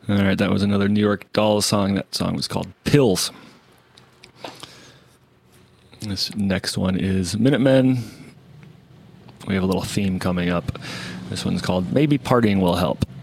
All right, that was another New York Dolls song. That song was called Pills. This next one is Minutemen. We have a little theme coming up. This one's called Maybe Partying Will Help.